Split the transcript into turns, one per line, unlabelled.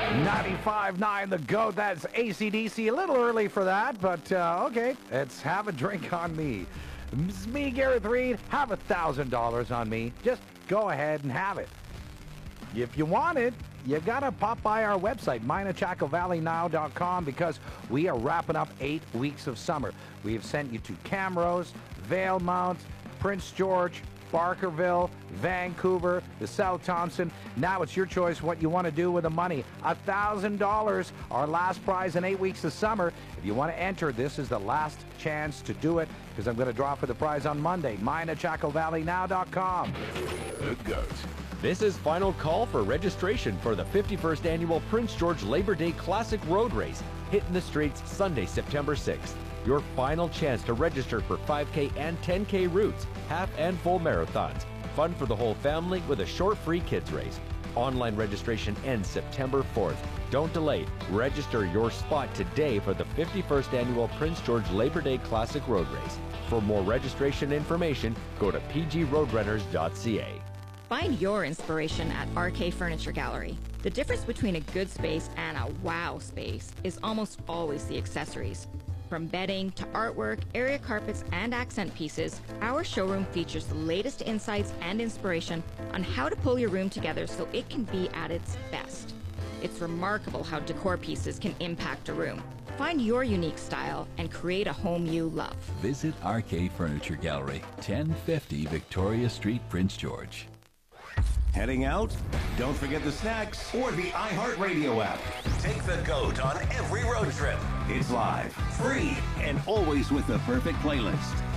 95.9 The GOAT. That's AC/DC. A little early for that, but okay. It's have a drink on me. It's me, Gareth Reed. Have $1,000 on me. Just go ahead and have it. If you want it, you gotta pop by our website, minachacovalleynow.com, because we are wrapping up 8 weeks of summer. We have sent you to Camrose, Valemount, Prince George, Barkerville, Vancouver, the South Thompson. Now it's your choice what you want to do with the money. $1,000, our last prize in 8 weeks of summer. If you want to enter, this is the last chance to do it, because I'm going to draw for the prize on Monday. minachacovalleynow.com.
The GOAT.
This is final call for registration for the 51st Annual Prince George Labor Day Classic Road Race, hitting the streets Sunday, September 6th. Your final chance to register for 5K and 10K routes, half and full marathons. Fun for the whole family with a short free kids race. Online registration ends September 4th. Don't delay. Register your spot today for the 51st Annual Prince George Labor Day Classic Road Race. For more registration information, go to pgroadrunners.ca.
Find your inspiration at RK Furniture Gallery. The difference between a good space and a wow space is almost always the accessories. From bedding to artwork, area carpets, and accent pieces, our showroom features the latest insights and inspiration on how to pull your room together so it can be at its best. It's remarkable how decor pieces can impact a room. Find your unique style and create a home you love.
Visit RK Furniture Gallery, 1050 Victoria Street, Prince George.
Heading out? Don't forget the snacks or the iHeartRadio app.
Take the GOAT on every road trip.
It's live, free, and always with the perfect playlist.